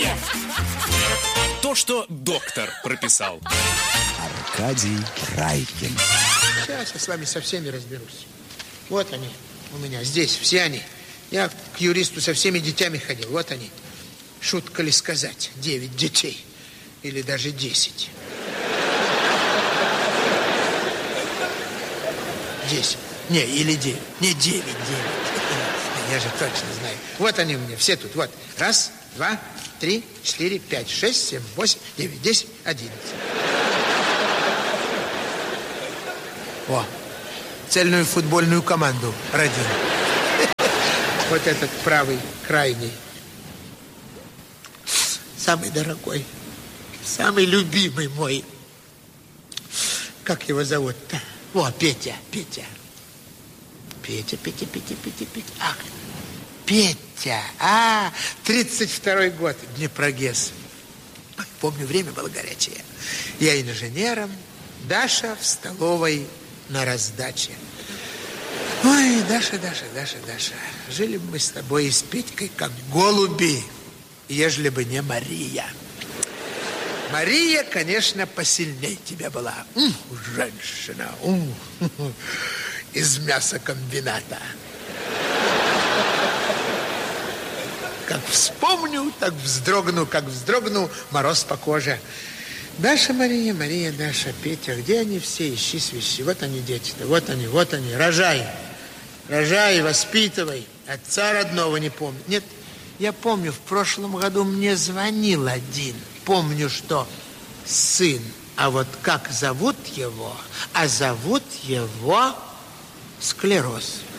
То, что доктор прописал. Аркадий Райкин. Сейчас я с вами со всеми разберусь. Вот они у меня здесь, все они. Я к юристу со всеми детьми ходил. Вот они. Шутка ли сказать, 9 детей. Или даже 10. 10. Не, или 9. Не, 9. Я же точно знаю. Вот они у меня, все тут. Вот. 1, 2, 3, 4, 5, 6, 7, 8, 9, 10, 11. О, цельную футбольную команду родил. Вот этот правый, крайний. Самый дорогой. Самый любимый мой. Как его зовут-то? О, Петя. Петя. Ах, Петя. 32-й год, Днепрогэс. Помню, время было горячее. Я инженером, Даша в столовой на раздаче. Ой, Даша. Жили бы мы с тобой и с Петькой, как голуби, ежели бы не Мария. Мария, конечно, посильней тебя была. Женщина. Из мясокомбината. Как вспомню, так вздрогну, мороз по коже. Даша, Мария, Даша, Петя, где они все? Ищи, свищи. Вот они, дети-то, вот они. Рожай, воспитывай. Отца родного не помню. Нет, я помню, в прошлом году мне звонил один. Помню, что сын. А вот как зовут его? А зовут его склероз.